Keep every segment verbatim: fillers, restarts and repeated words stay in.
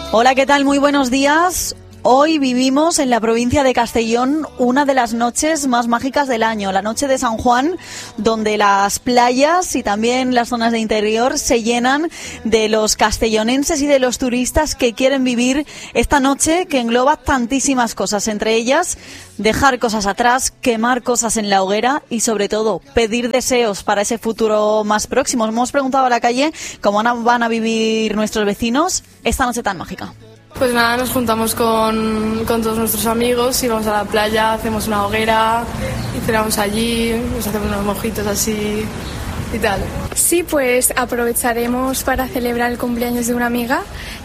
Hola, ¿qué tal? Muy buenos días. Hoy vivimos en la provincia de Castellón una de las noches más mágicas del año, la noche de San Juan, donde las playas y también las zonas de interior se llenan de los castellonenses y de los turistas que quieren vivir esta noche que engloba tantísimas cosas, entre ellas dejar cosas atrás, quemar cosas en la hoguera y sobre todo pedir deseos para ese futuro más próximo. Hemos preguntado a la calle cómo van a vivir nuestros vecinos esta noche tan mágica. Pues nada, nos juntamos con, con todos nuestros amigos y vamos a la playa, hacemos una hoguera y cenamos allí, nos hacemos unos mojitos así y tal. Sí, pues aprovecharemos para celebrar el cumpleaños de una amiga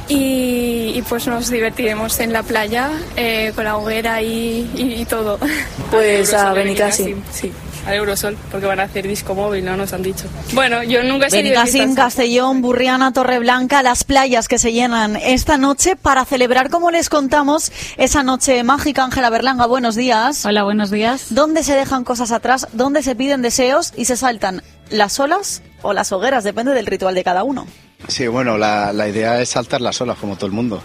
y, y pues nos divertiremos en la playa eh, con la hoguera y, y, y todo. Pues a Benicàssim, sí. Al Eurosol, porque van a hacer disco móvil, ¿no? Nos han dicho. Bueno, yo nunca he sido... Benicàssim, Castellón, Burriana, Torreblanca, las playas que se llenan esta noche para celebrar, como les contamos, esa noche mágica. Ángela Berlanga, buenos días. Hola, buenos días. ¿Dónde se dejan cosas atrás? ¿Dónde se piden deseos y se saltan las olas o las hogueras? Depende del ritual de cada uno. Sí, bueno, la, la idea es saltar las olas, como todo el mundo.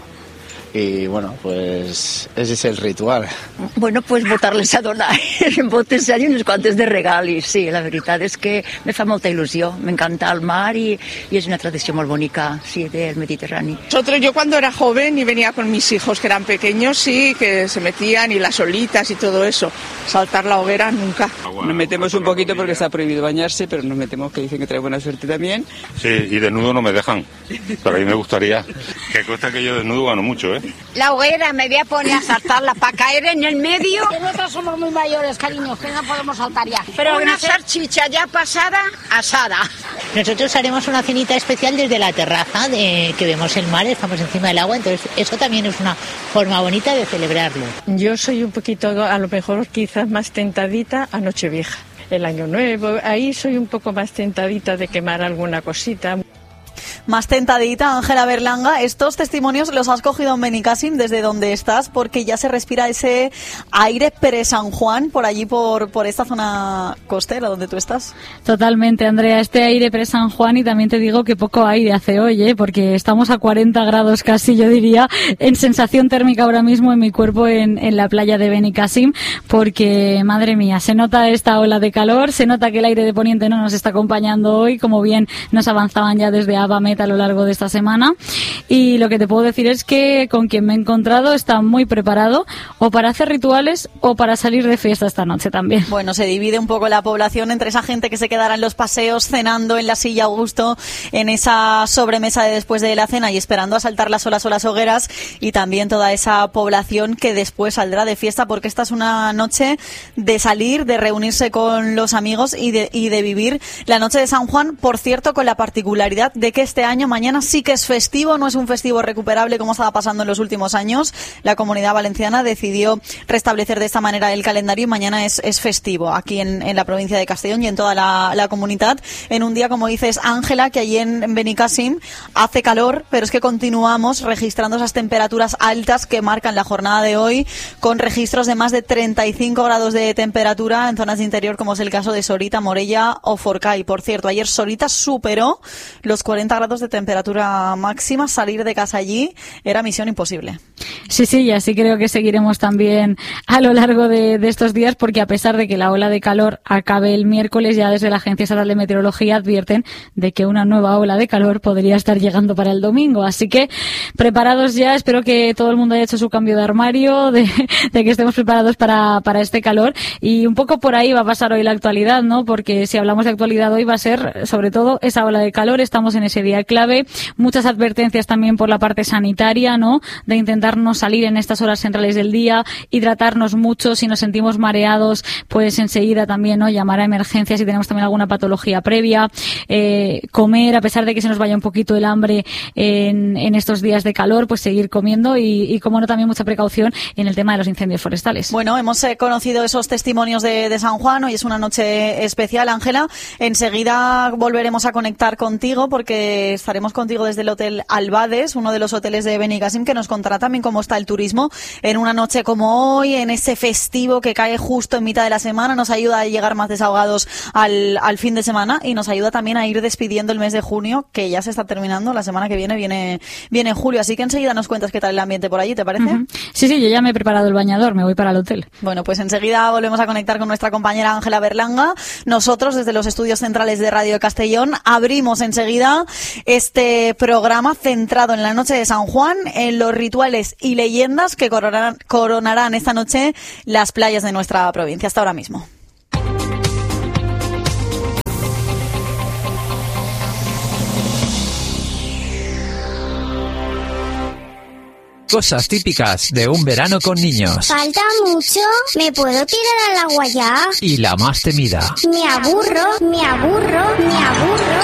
I, bueno, pues ese es el ritual. Bueno, pues votar-les a donar en botes i unes quantes de regalis, sí, la veritat és que me fa molta il·lusió, m'encanta el mar i, y es una tradició molt bonica, sí, del Mediterrani. Nosotros, yo cuando era joven y venía con mis hijos que eran pequeños, sí, que se metían y las olitas y todo eso, saltar la hoguera nunca. Nos metemos un poquito porque está prohibido bañarse, pero nos metemos que dicen que trae buena suerte también. Sí, y desnudo no me dejan, pero a mí me gustaría, que cuesta que yo desnudo gano mucho, ¿eh? La hoguera me voy a poner a saltarla para caer en el medio. Que nosotros somos muy mayores, cariño, que no podemos saltar ya. Pero una salchicha ya pasada, asada. Nosotros haremos una cenita especial desde la terraza, de que vemos el mar, estamos encima del agua, entonces eso también es una forma bonita de celebrarlo. Yo soy un poquito, a lo mejor quizás más tentadita a Nochevieja. El Año Nuevo, ahí soy un poco más tentadita de quemar alguna cosita. Más tentadita, Ángela Berlanga. Estos testimonios los has cogido en Benicàssim, desde donde estás, porque ya se respira ese aire pre-San Juan por allí, por, por esta zona costera donde tú estás. Totalmente, Andrea, este aire pre-San Juan, y también te digo que poco aire hace hoy, ¿eh? Porque estamos a cuarenta grados casi, yo diría, en sensación térmica ahora mismo en mi cuerpo en, en la playa de Benicàssim, porque, madre mía, se nota esta ola de calor, se nota que el aire de poniente no nos está acompañando hoy, como bien nos avanzaban ya desde Avamet a lo largo de esta semana, y lo que te puedo decir es que con quien me he encontrado está muy preparado o para hacer rituales o para salir de fiesta esta noche también. Bueno, se divide un poco la población entre esa gente que se quedará en los paseos cenando en la silla a gusto en esa sobremesa de después de la cena y esperando a saltar las olas o las hogueras, y también toda esa población que después saldrá de fiesta, porque esta es una noche de salir, de reunirse con los amigos y de, y de vivir la noche de San Juan, por cierto, con la particularidad de que este año, mañana sí que es festivo, no es un festivo recuperable como estaba pasando en los últimos años. La Comunidad Valenciana decidió restablecer de esta manera el calendario y mañana es, es festivo aquí en, en la provincia de Castellón y en toda la, la comunidad, en un día, como dices, Ángela, que allí en Benicàssim hace calor, pero es que continuamos registrando esas temperaturas altas que marcan la jornada de hoy, con registros de más de treinta y cinco grados de temperatura en zonas de interior, como es el caso de Sorita, Morella o Forcall. Por cierto, ayer Sorita superó los cuarenta grados de temperatura máxima. Salir de casa allí era misión imposible. Sí, sí, y así creo que seguiremos también a lo largo de, de estos días, porque a pesar de que la ola de calor acabe el miércoles, ya desde la Agencia Estatal de Meteorología advierten de que una nueva ola de calor podría estar llegando para el domingo. Así que preparados ya, espero que todo el mundo haya hecho su cambio de armario, de, de que estemos preparados para, para este calor, y un poco por ahí va a pasar hoy la actualidad, ¿no? Porque si hablamos de actualidad hoy va a ser sobre todo esa ola de calor. Estamos en ese día clave, muchas advertencias también por la parte sanitaria, ¿no? De intentar no salir en estas horas centrales del día, hidratarnos mucho, si nos sentimos mareados, pues enseguida también, ¿no? Llamar a emergencias si tenemos también alguna patología previa, eh, comer, a pesar de que se nos vaya un poquito el hambre en, en estos días de calor, pues seguir comiendo y, y como no, también mucha precaución en el tema de los incendios forestales. Bueno, hemos eh, conocido esos testimonios de, de San Juan, hoy es una noche especial, Ángela. Enseguida volveremos a conectar contigo porque porque estaremos contigo desde el Hotel Albades, uno de los hoteles de Benicàssim, que nos contará también cómo está el turismo en una noche como hoy, en ese festivo que cae justo en mitad de la semana. Nos ayuda a llegar más desahogados al, al fin de semana y nos ayuda también a ir despidiendo el mes de junio, que ya se está terminando. La semana que viene viene, viene julio, así que enseguida nos cuentas qué tal el ambiente por allí, ¿te parece? Uh-huh. Sí, sí, yo ya me he preparado el bañador, me voy para el hotel. Bueno, pues enseguida volvemos a conectar con nuestra compañera Ángela Berlanga. Nosotros, desde los estudios centrales de Radio de Castellón, abrimos enseguida este programa centrado en la noche de San Juan, en los rituales y leyendas que coronarán, coronarán esta noche las playas de nuestra provincia. Hasta ahora mismo. Cosas típicas de un verano con niños. ¿Falta mucho? ¿Me puedo tirar al agua ya? Y la más temida. Me aburro, me aburro, me aburro.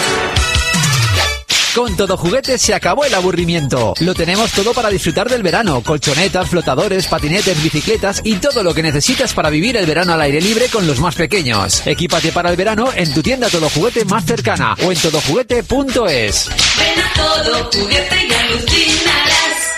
Con Todo Juguete se acabó el aburrimiento. Lo tenemos todo para disfrutar del verano. Colchonetas, flotadores, patinetes, bicicletas y todo lo que necesitas para vivir el verano al aire libre con los más pequeños. Equípate para el verano en tu tienda Todo Juguete más cercana o en todo juguete punto es. Ven a Todo Juguete y alucinarás.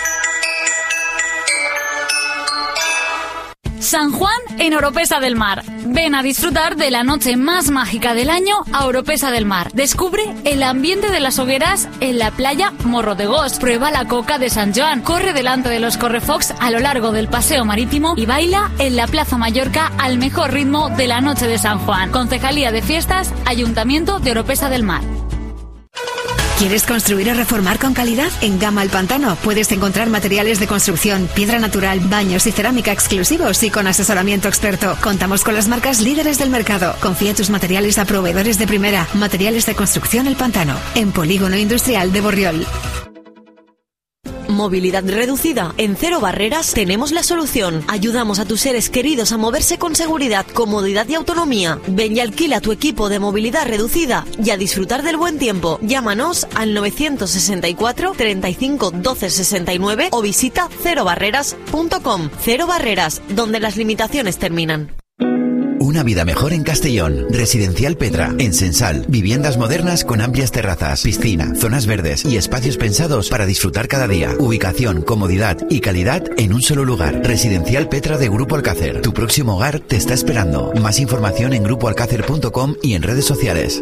San Juan en Oropesa del Mar. Ven a disfrutar de la noche más mágica del año a Oropesa del Mar. Descubre el ambiente de las hogueras en la playa Morro de Gos. Prueba la coca de San Joan. Corre delante de los correfocs a lo largo del paseo marítimo y baila en la Plaza Mallorca al mejor ritmo de la noche de San Juan. Concejalía de Fiestas, Ayuntamiento de Oropesa del Mar. ¿Quieres construir o reformar con calidad? En Gama El Pantano puedes encontrar materiales de construcción, piedra natural, baños y cerámica exclusivos y con asesoramiento experto. Contamos con las marcas líderes del mercado. Confía tus materiales a proveedores de primera. Materiales de construcción El Pantano, en Polígono Industrial de Borriol. Movilidad reducida. En Cero Barreras tenemos la solución. Ayudamos a tus seres queridos a moverse con seguridad, comodidad y autonomía. Ven y alquila tu equipo de movilidad reducida y a disfrutar del buen tiempo. Llámanos al novecientos sesenta y cuatro, treinta y cinco, doce sesenta y nueve o visita cero barreras punto com. Cero Barreras, donde las limitaciones terminan. Una vida mejor en Castellón. Residencial Petra, en Sensal. Viviendas modernas con amplias terrazas, piscina, zonas verdes y espacios pensados para disfrutar cada día. Ubicación, comodidad y calidad en un solo lugar. Residencial Petra de Grupo Alcácer. Tu próximo hogar te está esperando. Más información en grupo alcácer punto com y en redes sociales.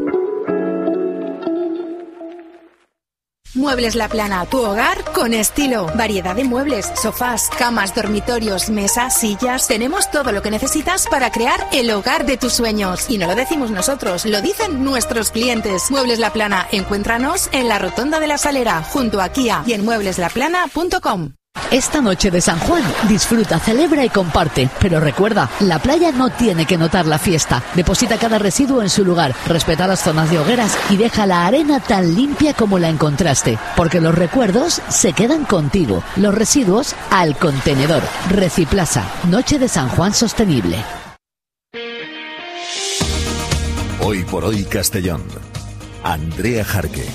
Muebles La Plana, tu hogar con estilo. Variedad de muebles, sofás, camas, dormitorios, mesas, sillas. Tenemos todo lo que necesitas para crear el hogar de tus sueños. Y no lo decimos nosotros, lo dicen nuestros clientes. Muebles La Plana, encuéntranos en la Rotonda de la Salera, junto a Kia y en muebles la plana punto com. Esta noche de San Juan, disfruta, celebra y comparte. Pero recuerda, la playa no tiene que notar la fiesta. Deposita cada residuo en su lugar, respeta las zonas de hogueras y deja la arena tan limpia como la encontraste. Porque los recuerdos se quedan contigo. Los residuos al contenedor. Reciplasa, Noche de San Juan Sostenible. Hoy por hoy Castellón. Andrea Jarque.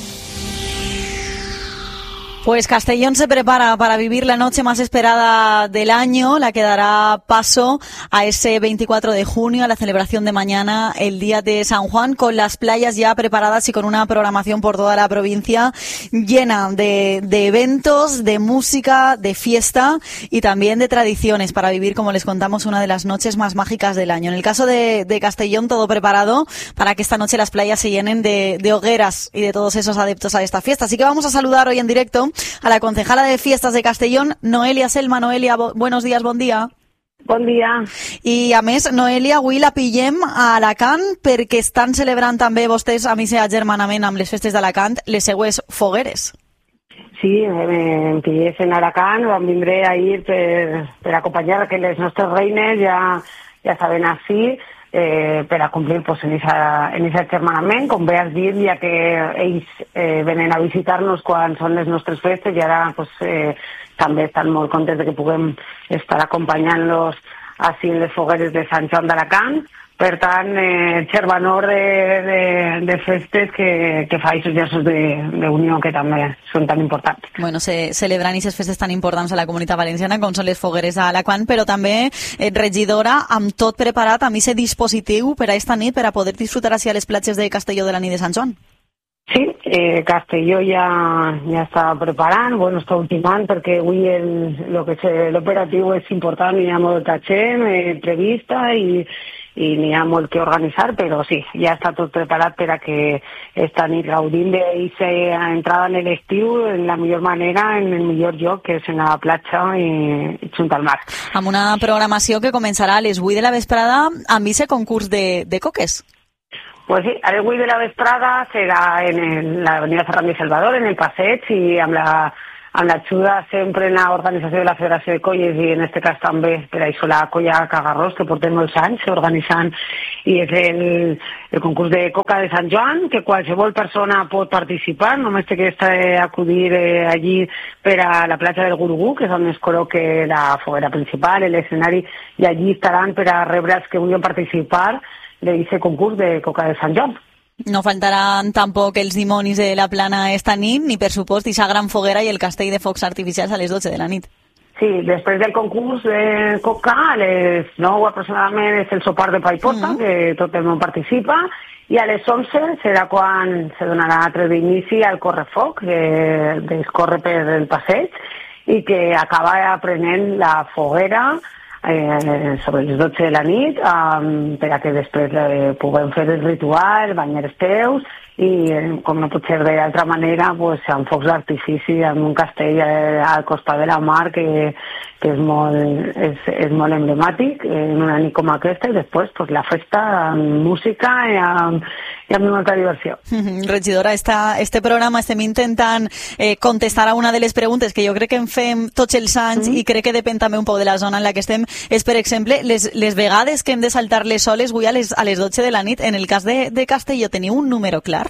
Pues Castellón se prepara para vivir la noche más esperada del año, la que dará paso a ese veinticuatro de junio, a la celebración de mañana, el Día de San Juan, con las playas ya preparadas y con una programación por toda la provincia llena de, de eventos, de música, de fiesta y también de tradiciones para vivir, como les contamos, una de las noches más mágicas del año. En el caso de, de Castellón, todo preparado para que esta noche las playas se llenen de, de hogueras y de todos esos adeptos a esta fiesta. Así que vamos a saludar hoy en directo a la concejala de Fiestas de Castellón, Noelia Selma. Noelia, bo- buenos días, bon dia. Bon dia. I a més, Noelia, avui la pillem a Alacant perquè estan celebrant també vostès, a missa germanament amb les festes d'Alacant, les seues fogueres. Sí, em pillés en Alacant, vam vindre ahir per, per acompanyar que les nostres reines ja, ja estaven així, eh, per a complir pues, en aquest germanament, com bé has dit, ja que ells eh, venen a visitar-nos quan són les nostres festes i ara pues, eh, també estan molt contents de que puguem estar acompanyant-los així en les fogueres de Sant Joan d'Alacant. Per tant, eh, xervanor de, de, de festes que, que fa aquests llaços d'unió que també són tan importants. Bueno, se celebran aquestes festes tan importants a la Comunitat Valenciana com són les fogueres a Alacant, però també, eh, regidora, amb tot preparat, amb aquest dispositiu per a esta nit, per a poder disfrutar així a les platges de Castelló de la nit de Sant Joan. Sí, eh, Castelló ja, ja està preparant, bueno, està ultimant perquè avui el, lo que és l'operatiu és important, hi ha molta gent eh, prevista i, i n'hi ha molt que organitzar, però sí, ja està tot preparat per a que esta nit gaudim d'aquesta entrada en l'estiu en la millor manera, en el millor lloc, que és en la platja i, i junt al mar. Amb una programació que començarà a les vuit de la vesprada amb aquest concurs de, de coques. Pues sí, a les vuit de la vesprada serà en el, l'avenida Fernández Salvador, en el passeig, i amb la amb l'ajuda sempre en l'organització de la Federació de Colles i en aquest cas també per això la Colla Cagarrós, que portem molts anys organitzant, i és el, el concurs de coca de Sant Joan, que qualsevol persona pot participar, només té que estar, eh, acudir eh, allí per a la platja del Gurugú, que és on es col·loca la foguera principal, l'escenari, i allí estaran per a rebre els que vulguin participar d'aquest concurs de coca de Sant Joan. No faltaran tampoc els dimonis de la plana esta nit, ni per supost aquesta gran foguera i el castell de focs artificials a les dotze de la nit. Sí, després del concurs de coca, a les nou aproximadament és el sopar de pa i porta, mm-hmm. que tot el món participa, i a les onze serà quan se donarà tret d'inici al correfoc, que descorre per el passeig, i que acaba aprenent la foguera Eh, sobre les dotze de la nit, um, per a que després eh, puguem fer el ritual, banyar els peus, i eh, com no pot ser d'altra manera, pues, amb focs d'artifici en un castell eh, al costat de la mar que, que és, molt, és, és molt emblemàtic eh, en una nit com aquesta, i després pues, la festa amb música i amb, i amb molta diversió. Mm-hmm. Regidora, esta, este programa estem intentant eh, contestar a una de les preguntes que jo crec que en fem tots els anys, mm-hmm. i crec que depèn també un poc de la zona en la que estem, és, per exemple, les, les vegades que hem de saltar les soles avui a les, a les dotze de la nit. En el cas de, de Castelló, teniu un número clar?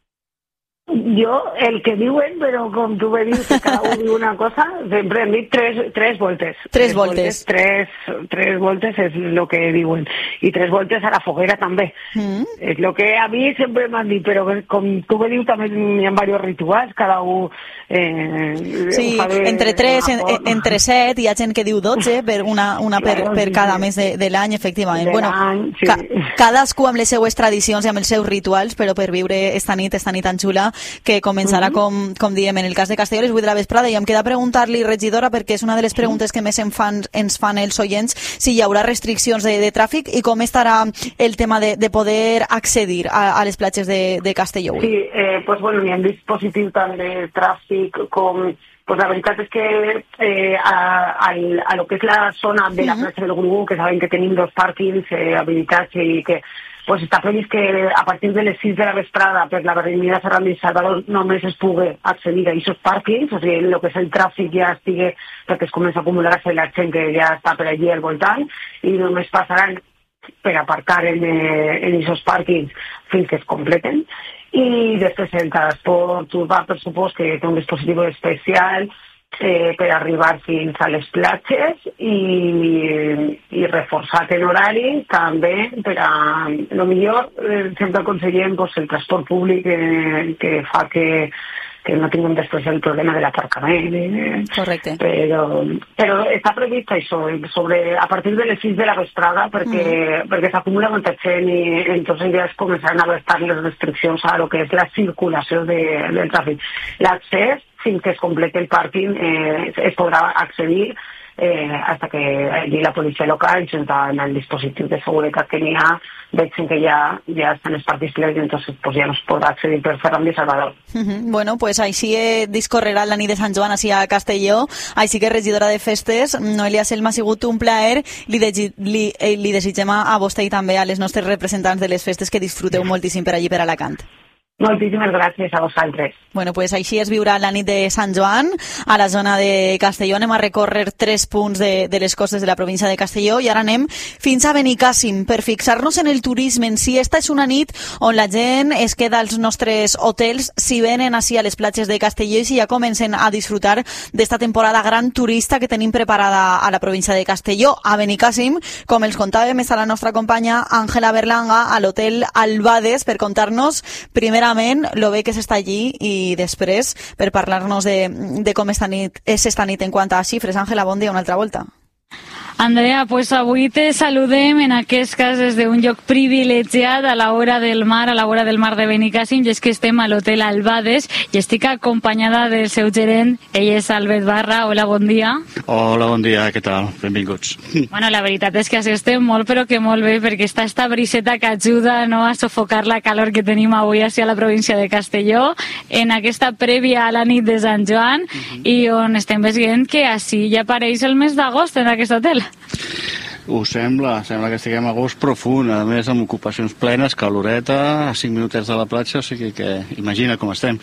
Jo, el que diuen, però com tu me dius que cada un diu una cosa, sempre hem dit tres, tres voltes. Tres, tres voltes. voltes. Tres, tres voltes és el que diuen. I tres voltes a la foguera també. Mm. És el que a mi sempre m'han dit, però com tu me dius també hi ha diversos rituals, cada un... Eh, sí, entre tres, en, entre set, hi ha gent que diu dotze, per una, una per, claro, per cada sí, mes de, de l'any, efectivament. De bueno, sí. ca, cadascú amb les seues tradicions i amb els seus rituals, però per viure esta nit, esta nit tan xula, que començarà, uh-huh. com, com diem, en el cas de Castelló, a les vuit de la vesprada, i em queda preguntar-li, regidora, perquè és una de les preguntes que més en fan, ens fan els oients, si hi haurà restriccions de, de tràfic i com estarà el tema de, de poder accedir a, a les platges de, de Castelló. Sí, eh, pues bueno, hi ha un dispositiu tant de tràfic com... Pues la veritat és que eh, a, a, a lo que és la zona de la platja del Gurugú, que saben que tenim dos pàrquings eh, habilitats i que pues està previst que a partir de les sis de la vesprada per l'avenida Fernández Salvador només es pugui accedir a aquests pàrquings, o sigui, el que és el tràfic ja estigui, perquè es comença a acumular-se la gent que ja està per allí al voltant, i només passaran per aparcar en aquests pàrquings fins que es completen. I després el transport urbà, per supost, que té un dispositiu especial eh, per arribar fins a les platges i, i reforçat en horari també per a... El millor, eh, sempre aconsellem pues, el transport públic eh, que fa que que no tinguem després el problema de l'aparcament. Eh? Correcte. Però, però està previst això, sobre, a partir de les sis de la vesprada, perquè, mm. perquè s'acumula molta gent i entonces ja es començaran a estar les restriccions a lo que és la circulació de, del tràfic. L'accés, fins que es complete el pàrquing, eh, es podrà accedir eh, hasta que allí la policia local, junt amb el dispositiu de seguretat que n'hi ha, veig que ja, ja estan els partits plens i entonces pues, ja no es podrà accedir per Fernández Salvador. Uh-huh. Bueno, pues així eh, discorrerà la nit de Sant Joan així a Castelló. Així que, regidora de festes, Noelia Selma, ha sigut un plaer. Li, de, li, eh, li desitgem a vostè i també a les nostres representants de les festes que disfruteu moltíssim per allí, per Alacant. Moltíssimes gràcies a vosaltres. Bueno, pues així es viurà la nit de Sant Joan a la zona de Castelló. Anem a recórrer tres punts de, de les costes de la província de Castelló i ara anem fins a Benicàssim per fixar-nos en el turisme en si. Esta és una nit on la gent es queda als nostres hotels si venen així a les platges de Castelló i si ja comencen a disfrutar d'esta temporada gran turista que tenim preparada a la província de Castelló. A Benicàssim, com els contàvem, està la nostra companya Àngela Berlanga a l'hotel Albades per contar-nos primerament lo bé que s'està allí i després per parlar-nos de, de com esta nit, és esta nit en quant a xifres. Àngela, bon dia una altra volta. Andrea, pues avui te saludem en aquest cas des d'un lloc privilegiat a la vora del mar, a la vora del mar de Benicàssim, i és que estem a l'Hotel Albades i estic acompanyada del seu gerent, ell és Albert Barra. Hola, bon dia. Hola, bon dia, què tal? Benvinguts. Bueno, la veritat és que així estem molt, però que molt bé, perquè està esta briseta que ajuda, no, a sofocar la calor que tenim avui a la província de Castelló, en aquesta prèvia a la nit de Sant Joan, uh-huh. i on estem veient que així ja apareix el mes d'agost en aquest hotel. Ho sembla, sembla que estiguem a agost profund, a més amb ocupacions plenes, caloreta, a cinc minutets de la platja, o sigui que imagina com estem.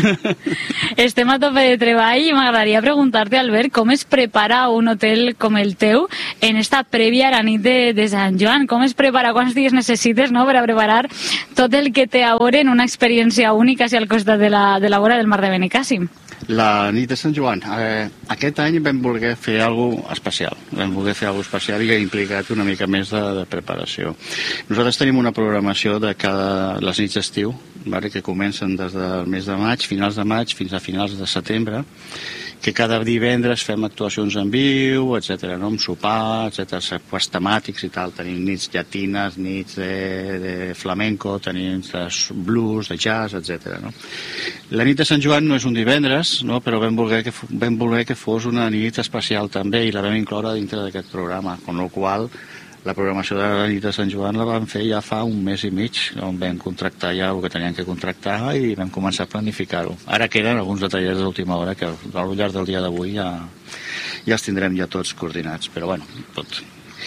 Estem a tope de treball i m'agradaria preguntar-te, Albert, com es prepara un hotel com el teu en esta prèvia a la nit de, de Sant Joan? Com es prepara? Quants dies necessites, no?, per a preparar tot el que té a veure en una experiència única al costat de la, de la vora del mar de Benicàssim? La nit de Sant Joan. Eh, aquest any vam voler fer alguna cosa especial. Vam voler fer alguna cosa especial i ha implicat una mica més de, de preparació. Nosaltres tenim una programació de cada les nits d'estiu, vale, que comencen des del mes de maig, finals de maig, fins a finals de setembre, que cada divendres fem actuacions en viu, etcètera, no? Amb sopar, etcètera, pues, temàtics i tal. Tenim nits llatines, nits de, de flamenco, tenim nits de blues, de jazz, etcètera, no? La nit de Sant Joan no és un divendres, no? Però vam voler, que, vam voler que fos una nit especial també i la vam incloure dintre d'aquest programa, con lo qual la programació de la nit de Sant Joan la vam fer ja fa un mes i mig, on vam contractar ja el que teníem que contractar i vam començar a planificar-ho. Ara queden alguns detallets d'última hora que al llarg del dia d'avui ja, ja els tindrem ja tots coordinats, però bueno, tot.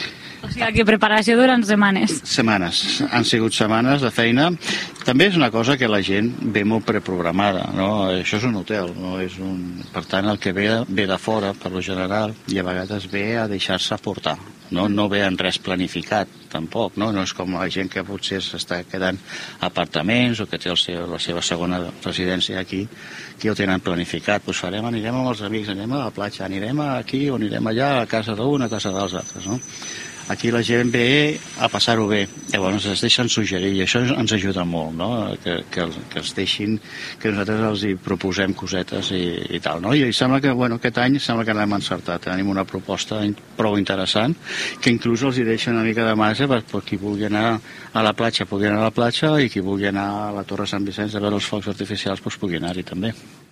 O sigui que preparació durant setmanes. Setmanes. Han sigut setmanes de feina. També és una cosa que la gent ve molt preprogramada, no? Això és un hotel, no? És un... Per tant, el que ve, ve de fora, per lo general, i a vegades ve a deixar-se portar. No, no ve en res planificat, tampoc, no? No és com la gent que potser s'està quedant a apartaments o que té el seu, la seva segona residència aquí, que ho tenen planificat. Doncs farem, anirem amb els amics, anirem a la platja, anirem aquí o anirem allà, a casa d'un, a casa dels altres, no? Aquí la gent ve a passar-ho bé, llavors es deixen suggerir i això ens ajuda molt, no? que, que, que els deixin, que nosaltres els hi proposem cosetes i, i tal, no? I sembla que, bueno, aquest any sembla que l'hem encertat, tenim una proposta prou interessant que inclús els hi deixa una mica de marge per, per qui vulgui anar a la platja pugui anar a la platja i qui vulgui anar a la Torre Sant Vicenç a veure els focs artificials doncs pugui anar-hi també.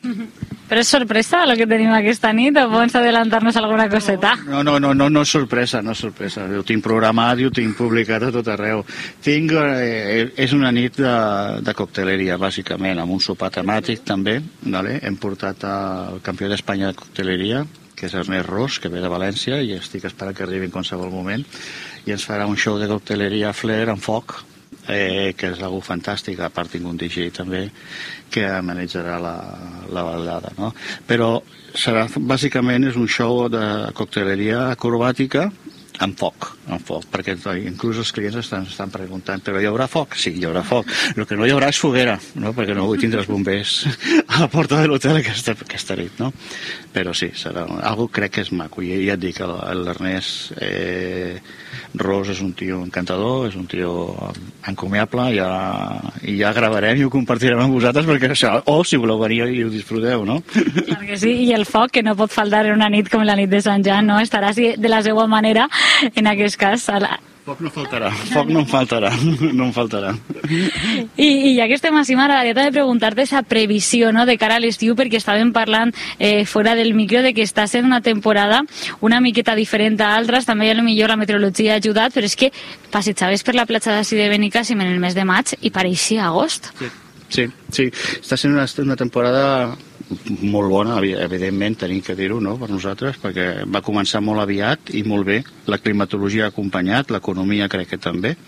Però és sorpresa el que tenim aquesta nit o pots adelantar-nos alguna coseta? No, no, no, no, no és sorpresa, no és sorpresa. Ho tinc programat i ho tinc publicat a tot arreu. Tinc, eh, és una nit de, de cocteleria, bàsicament, amb un sopar temàtic també. Vale? Hem portat el campió d'Espanya de cocteleria, que és Ernest Ros, que ve de València, i estic esperant que arribi en qualsevol moment, i ens farà un show de cocteleria flair amb foc, Eh, que és algo fantàstic, a part tinc un D J també que manejarà la, la ballada, no? Però serà, bàsicament és un show de cocteleria acrobàtica amb foc, amb foc, perquè inclús els clients estan, estan preguntant, però hi haurà foc? Sí, hi haurà foc. El que no hi haurà és foguera, no? Perquè no vull tindre els bombers a la porta de l'hotel aquesta, aquesta nit, no? Però sí, serà algo, crec que és maco, i ja et dic, l'Ernest eh, Ros és un tio encantador, és un tio encomiable, ja, i ja gravarem i ho compartirem amb vosaltres, perquè això, o si voleu venir i ho disfruteu, no? Clar que sí, i el foc, que no pot faltar en una nit com la nit de Sant Joan, no? Estarà de la seva manera, en aquest cas, a la... Foc no faltarà, foc no em faltarà, no em faltarà. I, i ja que estem així, m'agradaria també preguntar-te esa previsió, no?, de cara a l'estiu, perquè estàvem parlant eh, fora del micro de que està sent una temporada una miqueta diferent a altres, també a lo millor la meteorologia ha ajudat, però és que passejaves per la platja d'ací de Benicàssim en el mes de maig i pareixia agost. Sí, sí, sí. Està sent una, una temporada molt bona, evidentment, tenim que dir-ho, no?, per nosaltres, perquè va començar molt aviat i molt bé. La climatologia ha acompanyat, l'economia crec que també,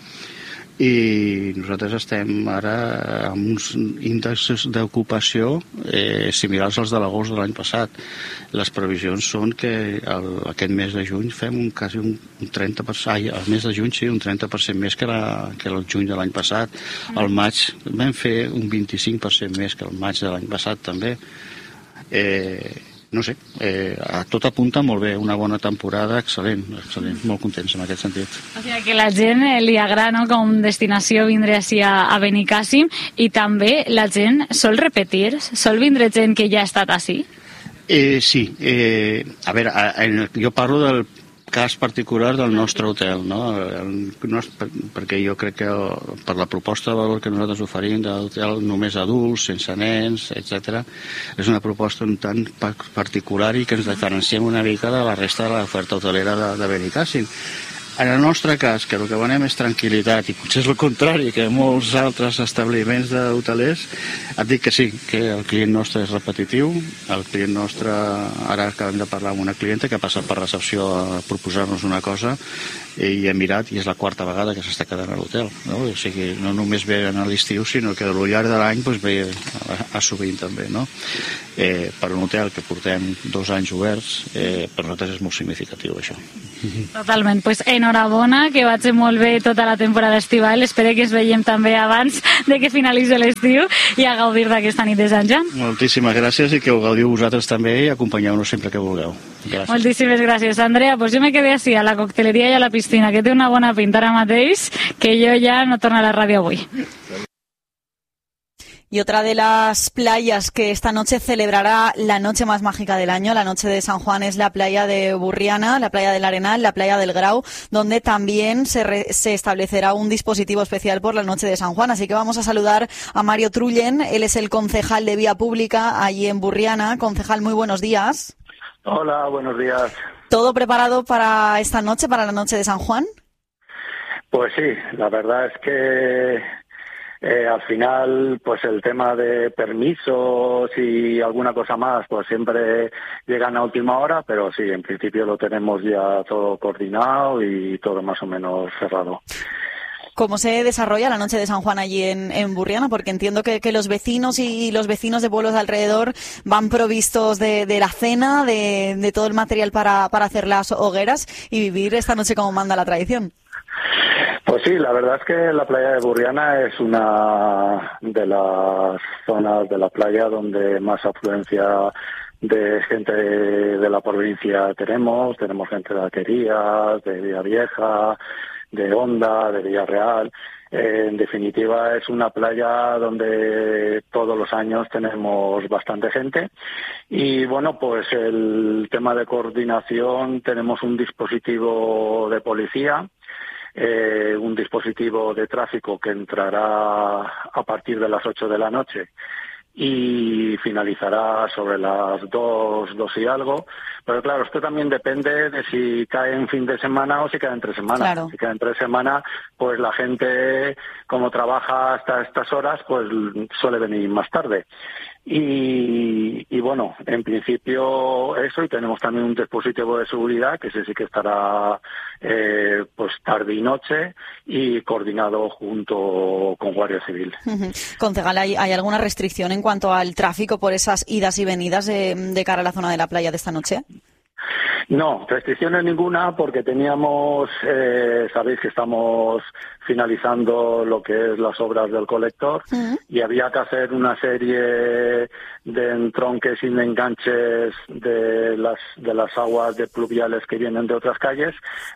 i nosaltres estem ara amb uns índexs d'ocupació eh, similars als de l'agost de l'any passat. Les previsions són que el, aquest mes de juny fem un, quasi un, un trenta per cent, ai, el mes de juny sí, un trenta per cent més que, la, que el juny de l'any passat. Al maig vam fer un vint-i-cinc per cent més que el maig de l'any passat també. Eh, no sé, eh, tot apunta molt bé, una bona temporada, excel·lent, excel·lent, molt contents en aquest sentit. O sigui que la gent eh, li agrada, no?, com destinació vindre així a, a Benicàssim, i també la gent sol repetir, sol vindre gent que ja ha estat així? Eh, sí, eh, a veure, a, a, jo parlo del cas particular del nostre hotel, no? El nostre, perquè jo crec que per la proposta de valor que nosaltres oferim d'hotel només adults, sense nens, etcètera, és una proposta un tant particular i que ens diferenciem una mica de la resta de l'oferta hotelera de, de Benicàssim. En el nostre cas, que el que venem és tranquil·litat, i potser és el contrari que molts altres establiments d'hotelers, et dic que sí, que el client nostre és repetitiu, el client nostre, ara acabem de parlar amb una clienta que ha passat per recepció a proposar-nos una cosa i ha mirat i és la quarta vegada que s'està quedant a l'hotel, no? O sigui, no només ve a l'estiu, sinó que al llarg de l'any doncs, ve a, a sovint també, no? Eh, per un hotel que portem dos anys oberts, eh, per nosaltres és molt significatiu això. Totalment, pues enhorabona, que vagi molt bé tota la temporada estival, espero que es veiem també abans de que finalitzi l'estiu i a gaudir d'aquesta nit de Sant Joan. Moltíssimes gràcies i que ho gaudiu vosaltres també i acompanyeu-nos sempre que vulgueu. Gràcies. Moltíssimes gràcies, Andrea. Pues jo me quedé així, a la cocteleria i a la piscina, que té una bona pinta ara mateix, que jo ja no torno a la ràdio avui. Y otra de las playas que esta noche celebrará la noche más mágica del año, la noche de San Juan, es la playa de Burriana, la playa del Arenal, la playa del Grau, donde también se, re, se establecerá un dispositivo especial por la noche de San Juan. Así que vamos a saludar a Mario Trullen, él es el concejal de Vía Pública allí en Burriana. Concejal, muy buenos días. Hola, buenos días. ¿Todo preparado para esta noche, para la noche de San Juan? Pues sí, la verdad es que Eh, al final, pues el tema de permisos y alguna cosa más, pues siempre llegan a última hora, pero sí, en principio lo tenemos ya todo coordinado y todo más o menos cerrado. ¿Cómo se desarrolla la noche de San Juan allí en, en Burriana? Porque entiendo que, que los vecinos y los vecinos de pueblos de alrededor van provistos de, de la cena, de, de todo el material para, para hacer las hogueras y vivir esta noche como manda la tradición. Pues sí, la verdad es que la playa de Burriana es una de las zonas de la playa donde más afluencia de gente de la provincia tenemos. Tenemos gente de Alquerías, de Villavieja, de Honda, de Villarreal. Eh, en definitiva, es una playa donde todos los años tenemos bastante gente. Y bueno, pues el tema de coordinación, tenemos un dispositivo de policía, Eh, un dispositivo de tráfico que entrará a partir de las ocho de la noche y finalizará sobre las dos, dos y algo. Pero claro, esto también depende de si cae en fin de semana o si cae entre semana. Claro. Si cae entre semana, pues la gente, como trabaja hasta estas horas, pues suele venir más tarde. Y, y bueno, en principio eso, y tenemos también un dispositivo de seguridad que ese sí que estará eh, pues tarde y noche y coordinado junto con Guardia Civil. Uh-huh. Concejal, ¿hay, ¿hay alguna restricción en cuanto al tráfico por esas idas y venidas de, de cara a la zona de la playa de esta noche? No, restricciones ninguna, porque teníamos, eh, sabéis que estamos finalizando lo que es las obras del colector uh-huh. y había que hacer una serie de entronques y de enganches de las de las aguas de pluviales que vienen de otras calles,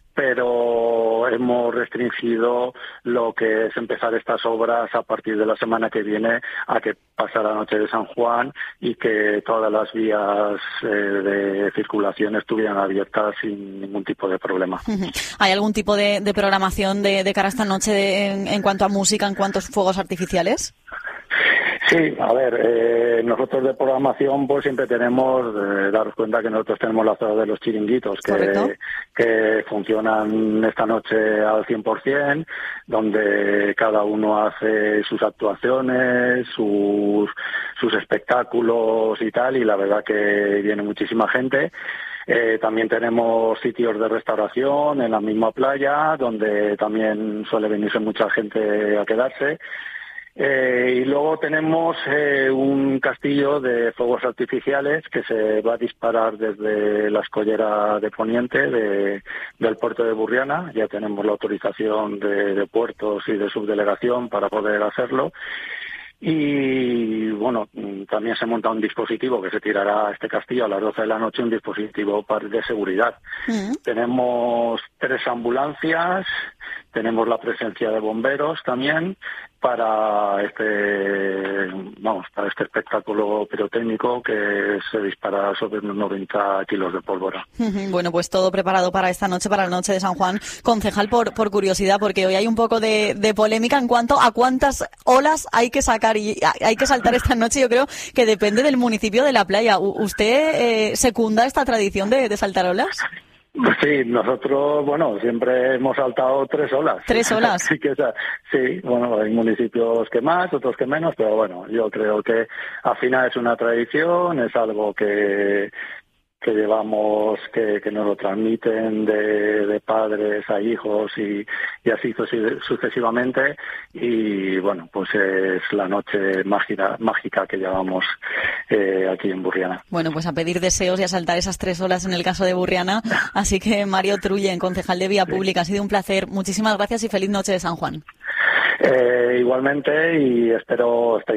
pero hemos restringido lo que es empezar estas obras a partir de la semana que viene a que pasa la noche de San Juan y que todas las vías eh, de circulación estuvieran abiertas sin ningún tipo de problema. Uh-huh. ¿Hay algún tipo de, de programación de, de cara a esta noche de, en, en cuanto a música, en cuanto a fuegos artificiales? Sí, a ver, eh, nosotros de programación pues siempre tenemos, eh, daros cuenta que nosotros tenemos la zona de los chiringuitos que, que funcionan esta noche al cien por ciento, donde cada uno hace sus actuaciones, sus, sus espectáculos y tal, y la verdad que viene muchísima gente. Eh, también tenemos sitios de restauración en la misma playa, donde también suele venirse mucha gente a quedarse. Eh, y luego tenemos eh, un castillo de fuegos artificiales que se va a disparar desde la escollera de Poniente de, del puerto de Burriana. Ya tenemos la autorización de, de puertos y de subdelegación para poder hacerlo. Y bueno, también se monta un dispositivo que se tirará a este castillo a las doce de la noche, un dispositivo de seguridad. Uh-huh. Tenemos tres ambulancias, tenemos la presencia de bomberos también, para este vamos para este espectáculo pirotécnico que se dispara sobre unos noventa kilos de pólvora. Bueno, pues todo preparado para esta noche, para la noche de San Juan. Concejal, por, por curiosidad, porque hoy hay un poco de, de polémica en cuanto a cuántas olas hay que sacar y hay que saltar esta noche. Yo creo que depende del municipio de La Playa. ¿Usted eh, secunda esta tradición de, de saltar olas? Sí, nosotros, bueno, siempre hemos saltado tres olas. ¿Tres olas? Sí, que esa, sí, bueno, hay municipios que más, otros que menos, pero bueno, yo creo que al final es una tradición, es algo que que llevamos, que, que nos lo transmiten de, de padres a hijos y, y así sucesivamente, y bueno, pues es la noche mágica, mágica que llevamos eh, aquí en Burriana. Bueno, pues a pedir deseos y a saltar esas tres olas en el caso de Burriana, así que Mario Trullen, concejal de Vía Pública, ha sido un placer, muchísimas gracias y feliz noche de San Juan. Eh, igualmente, y espero